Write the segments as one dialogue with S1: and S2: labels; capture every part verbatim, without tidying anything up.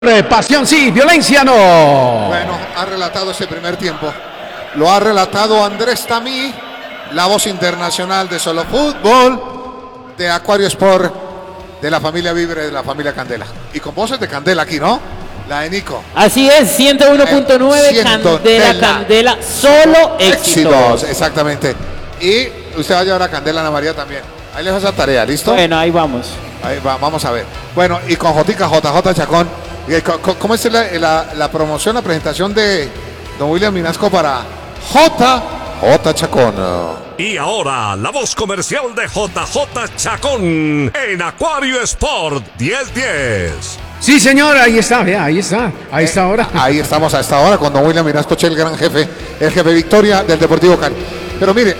S1: Pasión sí, violencia no.
S2: Bueno, ha relatado ese primer tiempo. Lo ha relatado Andrés Tamí, la voz internacional de Solo Fútbol, de Acuario Sport, de la familia Vibre, de la familia Candela. Y con voces de Candela aquí, ¿no? La de Nico.
S3: Así es, ciento uno punto nueve, Candela, Candela, solo éxitos. éxitos.
S2: Exactamente. Y usted va a llevar a Candela Ana María también. Ahí les hace esa tarea, ¿listo?
S3: Bueno, ahí vamos.
S2: Ahí va, vamos a ver. Bueno, y con Jotica, J J Chacón. ¿Cómo es la, la, la promoción, la presentación de don William Minasco para J J Chacón?
S4: Y ahora, la voz comercial de J J Chacón en Acuario Sport diez diez.
S1: Sí, señor, ahí está, vea, ahí está, ahí está ahora.
S2: Eh, ahí estamos a esta hora con don William Minasco, el gran jefe, el jefe Victoria del Deportivo Cali. Pero mire,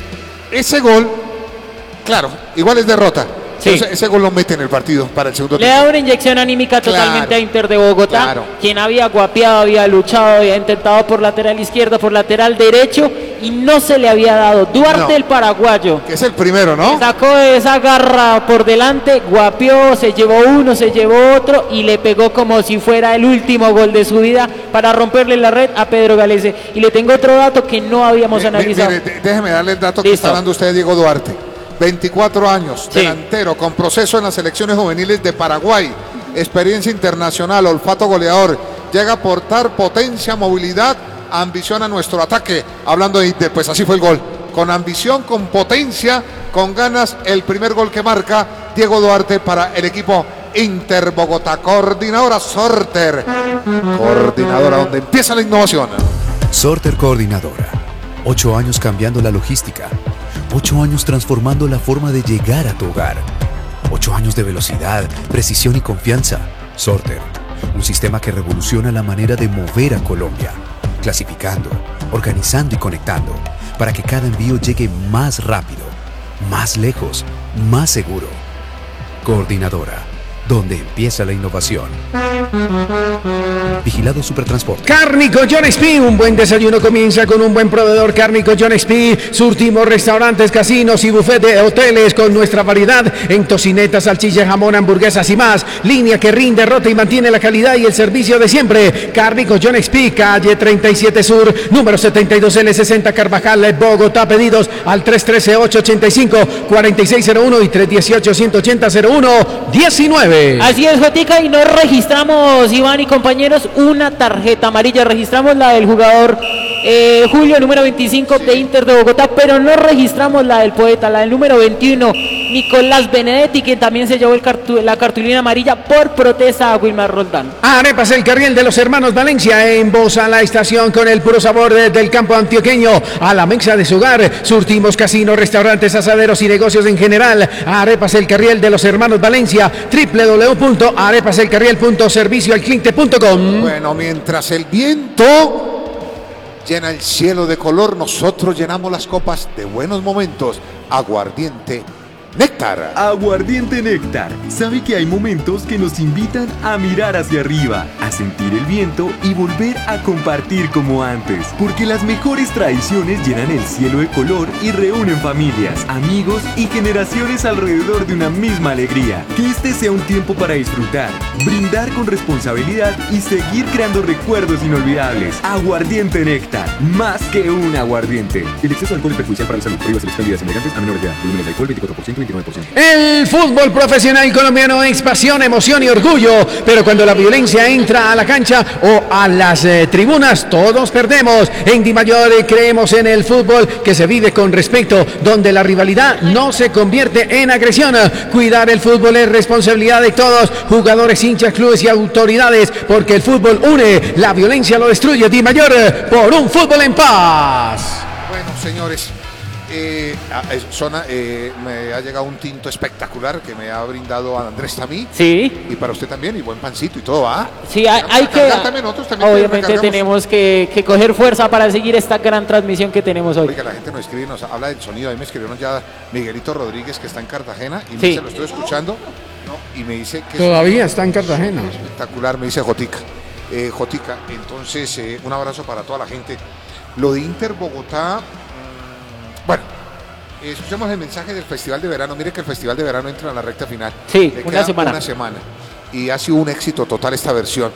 S2: ese gol, claro, igual es derrota. Sí. Ese, ese gol lo mete en el partido para el segundo
S3: tiempo. Le da una inyección anímica claro, totalmente a Inter de Bogotá, claro. Quien había guapeado, había luchado, había intentado por lateral izquierdo, por lateral derecho y no se le había dado. Duarte, no, el paraguayo,
S2: que es el primero, ¿no?
S3: Sacó esa garra por delante, guapeó, se llevó uno, se llevó otro y le pegó como si fuera el último gol de su vida para romperle la red a Pedro Galese. Y le tengo otro dato que no habíamos eh, analizado.
S2: Mire, déjeme darle el dato. Listo. Que está dando usted, Diego Duarte. veinticuatro años, sí. Delantero, con proceso en las selecciones juveniles de Paraguay, experiencia internacional, olfato goleador, llega a aportar potencia, movilidad, ambición a nuestro ataque. Hablando de, de pues así fue el gol, con ambición, con potencia, con ganas, el primer gol que marca Diego Duarte para el equipo Inter Bogotá. Coordinadora Sorter, coordinadora donde empieza la innovación.
S5: Sorter Coordinadora, ocho años cambiando la logística. Ocho años transformando la forma de llegar a tu hogar. Ocho años de velocidad, precisión y confianza. Sorter, un sistema que revoluciona la manera de mover a Colombia. Clasificando, organizando y conectando, para que cada envío llegue más rápido, más lejos, más seguro. Coordinadora, donde empieza la innovación. Vigilado Supertransporte.
S1: Cárnico John Expi, un buen desayuno comienza con un buen proveedor. Cárnico John Expi, surtimos restaurantes, casinos y buffet de hoteles con nuestra variedad en tocinetas, salchicha, jamón, hamburguesas y más. Línea que rinde, rota y mantiene la calidad y el servicio de siempre. Cárnico John Expi, calle treinta y siete Sur, número setenta y dos L sesenta Carvajal, Bogotá. Pedidos al tres uno tres, ocho ocho cinco, cuatro seis cero uno y tres uno ocho, uno ocho cero cero uno diecinueve.
S3: Así es, Jotica, y nos registramos, Iván y compañeros, una tarjeta amarilla. Registramos la del jugador eh, Julio, número veinticinco, sí, de Inter de Bogotá, pero no registramos la del poeta, la del número veintiuno, Nicolás Benedetti, que también se llevó el cartu la cartulina amarilla por protesta a Wilmar Roldán.
S1: Arepas El Carriel de los hermanos Valencia, en voz a la estación con el puro sabor de, del campo antioqueño a la mesa de su hogar. Surtimos casinos, restaurantes, asaderos y negocios en general. Arepas El Carriel de los hermanos Valencia, doble u doble u doble u punto arepas el carriel punto servicio al cliente punto com.
S2: Bueno, mientras el viento llena el cielo de color, nosotros llenamos las copas de buenos momentos. Aguardiente Néctar.
S6: Aguardiente Néctar. Sabe que hay momentos que nos invitan a mirar hacia arriba, a sentir el viento y volver a compartir como antes. Porque las mejores tradiciones llenan el cielo de color y reúnen familias, amigos y generaciones alrededor de una misma alegría. Que este sea un tiempo para disfrutar, brindar con responsabilidad y seguir creando recuerdos inolvidables. Aguardiente Néctar. Más que un aguardiente. El exceso de alcohol es perjudicial para la salud. Prohíbas las bebidas embriagantes a menores de edad. Volúmenes de alcohol veinticuatro por ciento.
S1: El fútbol profesional colombiano es pasión, emoción y orgullo, pero cuando la violencia entra a la cancha o a las eh, tribunas, todos perdemos. En Di Mayor eh, creemos en el fútbol que se vive con respeto, donde la rivalidad no se convierte en agresión. Cuidar el fútbol es responsabilidad de todos, jugadores, hinchas, clubes y autoridades, porque el fútbol une, la violencia lo destruye. Di Mayor, por un fútbol en paz.
S2: Bueno, señores, Eh, zona, eh, me ha llegado un tinto espectacular que me ha brindado Andrés Tamí.
S3: Sí.
S2: Y para usted también, y buen pancito y todo, ¿ah?
S3: Sí, hay, hay que. También nosotros también obviamente tenemos que, que coger fuerza para seguir esta gran transmisión que tenemos hoy.
S2: Oiga, la gente nos escribe, nos habla del sonido. A mí me escribieron ya Miguelito Rodríguez, que está en Cartagena, y me
S3: sí.
S2: dice, lo estoy escuchando, ¿no? Y me dice que.
S1: Todavía está en Cartagena.
S2: Espectacular, me dice Jotica. Eh, Jotica, entonces, eh, un abrazo para toda la gente. Lo de Inter Bogotá. Bueno, eh, escuchemos el mensaje del Festival de Verano. Mire que el Festival de Verano entra en la recta final.
S3: Sí,
S2: Le
S3: una semana.
S2: Una semana. y ha sido un éxito total esta versión.